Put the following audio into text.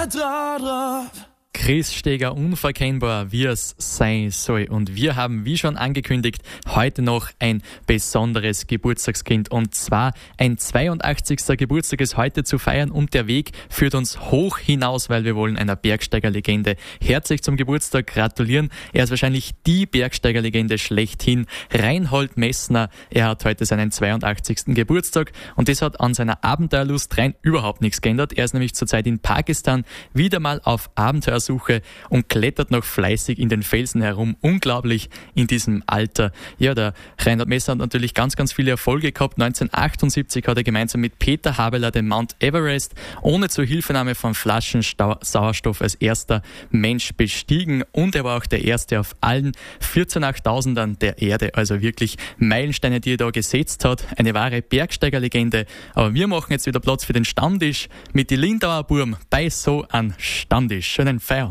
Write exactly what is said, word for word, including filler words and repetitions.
vertrau drauf. Chris Steger, unverkennbar, wie es sein soll. Und wir haben, wie schon angekündigt, heute noch ein besonderes Geburtstagskind. Und zwar ein zweiundachtzigster Geburtstag ist heute zu feiern und der Weg führt uns hoch hinaus, weil wir wollen einer Bergsteigerlegende herzlich zum Geburtstag gratulieren. Er ist wahrscheinlich die Bergsteigerlegende schlechthin. Reinhold Messner, er hat heute seinen zweiundachtzigsten Geburtstag und das hat an seiner Abenteuerlust rein überhaupt nichts geändert. Er ist nämlich zurzeit in Pakistan wieder mal auf Abenteuersuche und klettert noch fleißig in den Felsen herum. Unglaublich in diesem Alter. Ja, der Reinhold Messner hat natürlich ganz, ganz viele Erfolge gehabt. neunzehnhundertachtundsiebzig hat er gemeinsam mit Peter Habeler den Mount Everest ohne Zuhilfenahme von Flaschensauerstoff als erster Mensch bestiegen und er war auch der Erste auf allen vierzehntausendern der Erde. Also wirklich Meilensteine, die er da gesetzt hat. Eine wahre Bergsteigerlegende. Aber wir machen jetzt wieder Platz für den Stammtisch mit die Lindauer Burm bei so an Stammtisch. Schönen Feierabend.